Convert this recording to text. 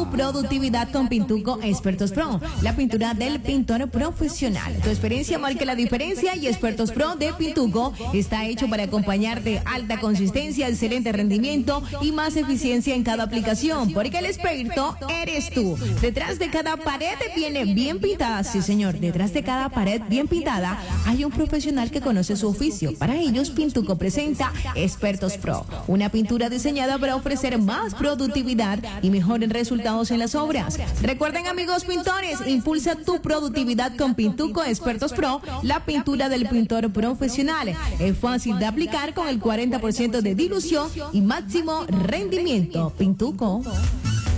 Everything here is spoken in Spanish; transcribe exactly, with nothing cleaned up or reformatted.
productividad con Pintuco Expertos Pro, la pintura del pintor profesional. Tu experiencia marca la diferencia y Expertos Pro de Pintuco está hecho para acompañarte. Alta consistencia, excelente rendimiento y más eficiencia en cada aplicación, porque el experto eres tú. Detrás de cada pared viene bien pintada, sí señor, detrás de cada pared bien pintada hay un profesional que conoce su oficio. Para ellos, Pintuco presenta Expertos Pro, una pintura diseñada para ofrecer más productividad y mejores resultados en las obras. Recuerden, amigos pintores, impulsa tu productividad con Pintuco Expertos Pro, la pintura del pintor profesional. Es fácil de aplicar con el cuarenta por ciento de dilución y máximo rendimiento. Pintuco.